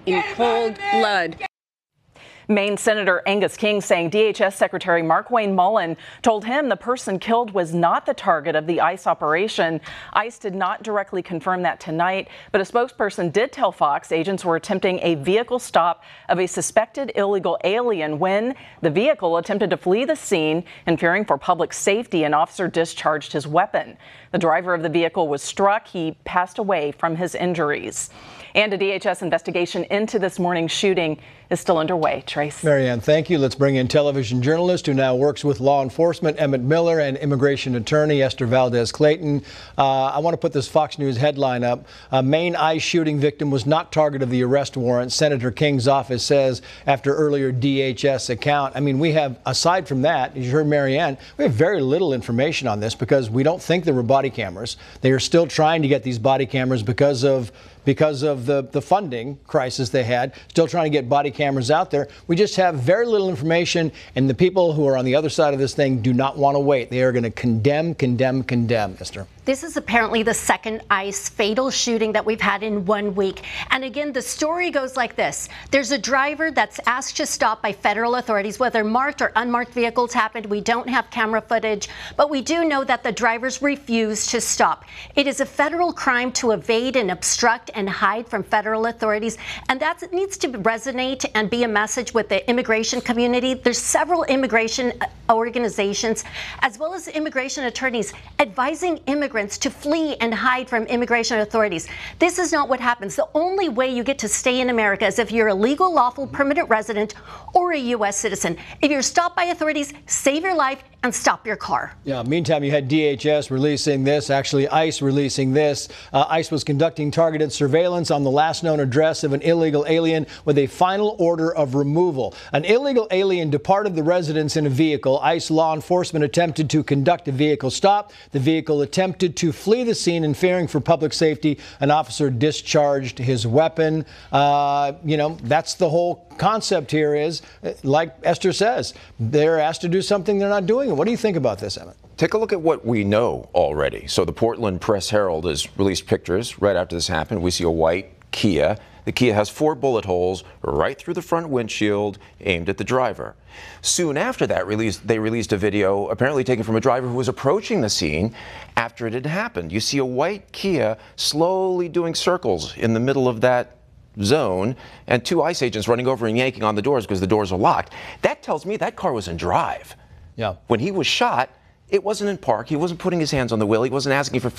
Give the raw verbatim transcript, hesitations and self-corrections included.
in cold blood. Maine Senator Angus King saying D H S Secretary Markwayne Mullin told him the person killed was not the target of the ICE operation. ICE did not directly confirm that tonight, but a spokesperson did tell Fox agents were attempting a vehicle stop of a suspected illegal alien when the vehicle attempted to flee the scene, and fearing for public safety, an officer discharged his weapon. The driver of the vehicle was struck. He passed away from his injuries. And a D H S investigation into this morning's shooting is still underway. Trace. Marianne, thank you. Let's bring in television journalist who now works with law enforcement, Emmett Miller, and immigration attorney Esther Valdez Clayton. Uh, I want to put this Fox News headline up. A Maine ICE shooting victim was not target of the arrest warrant, Senator King's office says, after earlier D H S account. I mean, we have, aside from that, as you heard Marianne, we have very little information on this because we don't think there were body cameras. They are still trying to get these body cameras because of because of the, the funding crisis they had, still trying to get body cameras out there. We just have very little information, and the people who are on the other side of this thing do not want to wait. They are going to condemn, condemn, condemn, Esther. This is apparently the second ICE fatal shooting that we've had in one week. And again, the story goes like this. There's a driver that's asked to stop by federal authorities. Whether marked or unmarked vehicles happened, we don't have camera footage, but we do know that the drivers refused to stop. It is a federal crime to evade and obstruct and hide from federal authorities, and that needs to resonate and be a message with the immigration community. There's several immigration organizations, as well as immigration attorneys, advising immigrants to flee and hide from immigration authorities. This is not what happens. The only way you get to stay in America is if you're a legal, lawful, permanent resident or a U S citizen. If you're stopped by authorities, save your life and stop your car. Yeah, meantime, you had D H S releasing this, actually ICE releasing this. Uh, ICE was conducting targeted surveillance on the last known address of an illegal alien with a final order of removal. An illegal alien departed the residence in a vehicle. ICE law enforcement attempted to conduct a vehicle stop. The vehicle attempted to flee the scene, and fearing for public safety, an officer discharged his weapon. Uh, you know, that's the whole concept here is, like Esther says, they're asked to do something they're not doing. What do you think about this, Emmett? Take a look at what we know already. So the Portland Press-Herald has released pictures right after this happened. We see a white Kia. The Kia has four bullet holes right through the front windshield aimed at the driver. Soon after that, released, they released a video apparently taken from a driver who was approaching the scene after it had happened. You see a white Kia slowly doing circles in the middle of that zone, and two ICE agents running over and yanking on the doors because the doors are locked. That tells me that car was in drive. Yeah. When he was shot, it wasn't in park. He wasn't putting his hands on the wheel. He wasn't asking for